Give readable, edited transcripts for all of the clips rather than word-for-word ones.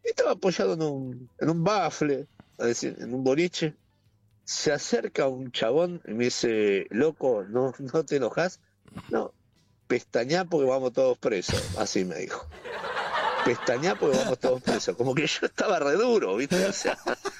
Estaba apoyado en un bafle, es decir, en un boliche. Se acerca un chabón y me dice, loco, no te enojas. No, pestañá porque vamos todos presos. Así me dijo. Pestañá porque vamos todos presos. Como que yo estaba re duro, ¿viste? O sea,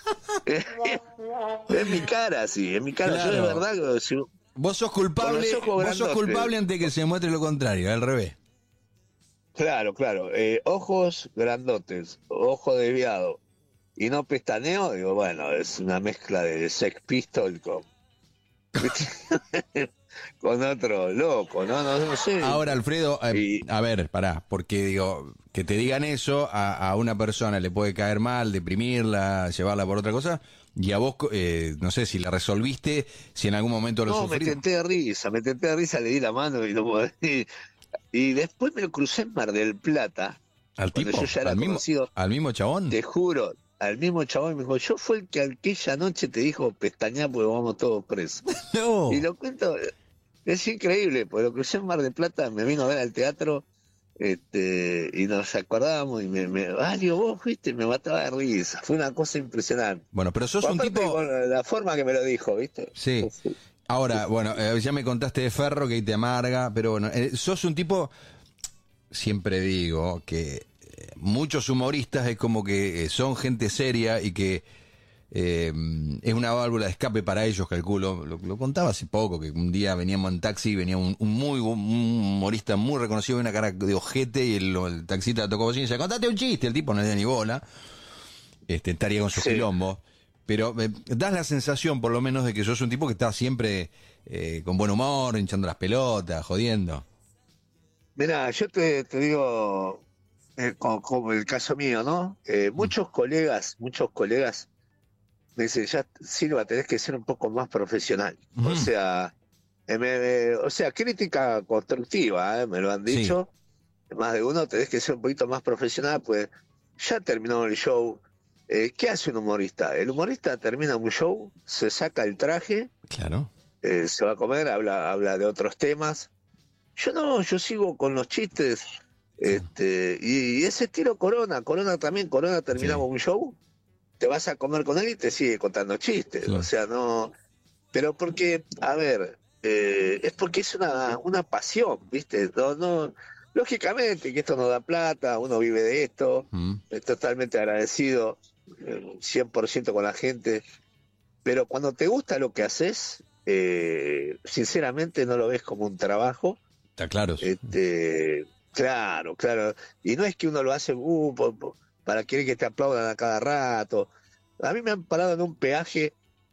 es mi cara, sí, es mi cara. Yo de Claro. verdad, que con los ojos Vos sos grandotes. culpable antes que se muestre lo contrario, al revés. Claro, claro. Ojos grandotes, ojo desviado y no pestaneo, digo, bueno, es una mezcla de Sex Pistol ¿viste? Con otro loco, no sé. Ahora, Alfredo, Y a ver, pará, porque digo, que te digan eso a una persona le puede caer mal, deprimirla, llevarla por otra cosa, y a vos, no sé si la resolviste, si en algún momento lo no, sufriste. me tenté de risa, le di la mano y no podía. Y después me lo crucé en Mar del Plata, ¿Al cuando yo tipo? ya era conocido, ¿Al mismo chabón? te juro, al mismo chabón me dijo, yo fue el que aquella noche te dijo pestañá porque vamos todos presos. Y No. lo cuento, es increíble, porque lo crucé en Mar del Plata, me vino a ver al teatro, y nos acordábamos y digo, vos fuiste, me mataba de risa, fue una cosa impresionante. Bueno, pero sos Pues un aparte tipo. con la forma que me lo dijo, ¿viste? Sí. Ahora, bueno, ya me contaste de Ferro que ahí te amarga, pero bueno, sos un tipo, siempre digo, que muchos humoristas es como que son gente seria y que es una válvula de escape para ellos, calculo. Lo contaba hace poco, que un día veníamos en taxi y venía un humorista muy reconocido, una cara de ojete, y el taxista tocó bocina y decía, contate un chiste, el tipo no le da ni bola, estaría con sus Sí. quilombos. Pero das la sensación, por lo menos, de que sos un tipo que está siempre con buen humor, hinchando las pelotas, jodiendo. Mirá, yo te digo, como el caso mío, ¿no? Mm. Muchos colegas me dicen, ya, Silva, tenés que ser un poco más profesional. O Ujú. sea, o sea, crítica constructiva, me lo han Sí, dicho. Más de uno, tenés que ser un poquito más profesional, pues ya terminó el show. ¿Qué hace un humorista? El humorista termina un show, se saca el traje, claro. se va a comer, habla de otros temas. Yo no, yo sigo con los chistes, y ese estilo Corona también, Corona Sí, terminamos un show, te vas a comer con él y te sigue contando chistes, o sí. sea, no, pero porque, a ver, es porque es una pasión, ¿viste? Lógicamente que esto no da plata, uno vive de esto, Mm. es totalmente agradecido, 100% con la gente, pero cuando te gusta lo que haces, sinceramente no lo ves como un trabajo. Está claro. Claro, claro. Y no es que uno lo hace para querer que te aplaudan a cada rato. A mí me han parado en un peaje,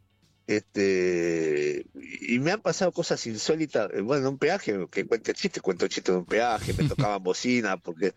y me han pasado cosas insólitas. Bueno, en un peaje, que cuento chistes en un peaje, me tocaban bocina, porque.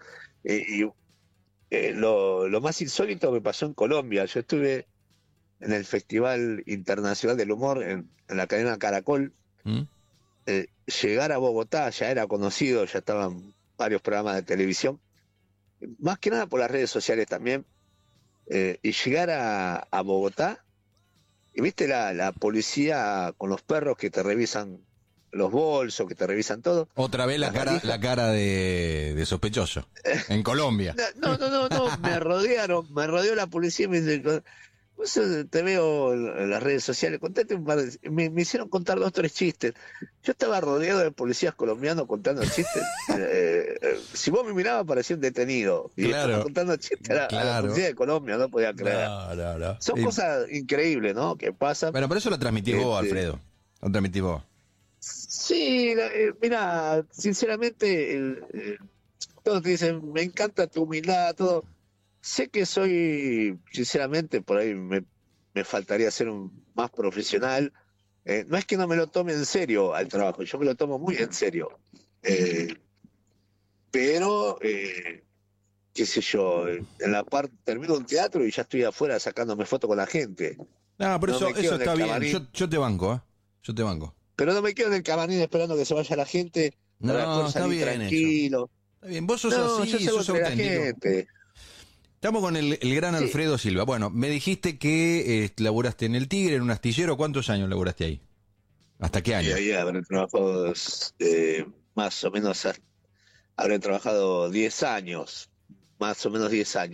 Lo más insólito me pasó en Colombia. Yo estuve en el Festival Internacional del Humor en la cadena Caracol. ¿Mm? Llegar a Bogotá ya era conocido, ya estaban varios programas de televisión, más que nada por las redes sociales también, y llegar a Bogotá, y viste la policía con los perros que te revisan los bolsos, que te revisan todo, Otra vez las la valijas. cara de sospechoso. En Colombia. No, me rodeó la policía y me dice, pues, te veo en las redes sociales, contate un par de... Me hicieron contar 2 o 3 chistes. Yo estaba rodeado de policías colombianos contando chistes. Si vos me mirabas parecía un detenido. Y estaba Claro, contando chistes a la claro. policía de Colombia, no podía creer. No, no, no. Son cosas increíbles, ¿no? Que pasan. Bueno, pero eso lo transmitís vos, Este, Alfredo. Lo transmitís vos. sí, mira, sinceramente, todos te dicen, me encanta tu humildad, todo. Sé que soy, sinceramente, por ahí me faltaría ser más profesional. No es que no me lo tome en serio al trabajo, yo me lo tomo muy en serio. Eh, pero, qué sé yo, en la parte, termino un teatro y ya estoy afuera sacándome fotos con la gente. No, pero No me eso quedo en el está bien. camarín, Yo te banco, ¿eh? Yo te banco. pero no me quedo en el camarín esperando que se vaya la gente para No, después está salir bien eso. tranquilo. Está bien. Vos sos No, yo así, salgo sos entre la auténtico. gente. Estamos con el gran Sí, Alfredo Silva. Bueno, me dijiste que laburaste en el Tigre, en un astillero. ¿Cuántos años laburaste ahí? ¿Hasta qué y año? ahí habré trabajado, más o menos, habré trabajado 10 años, más o menos 10 años.